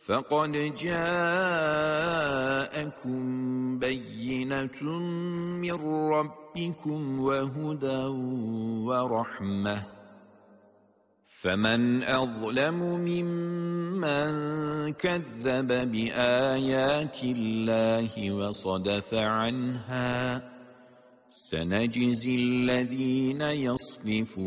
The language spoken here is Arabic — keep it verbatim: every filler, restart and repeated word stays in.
فقد جاءكم بينة من ربكم وهدى ورحمة فمن أظلم ممن كذب بآيات الله وصدف عنها سنجزي الذين يصدفون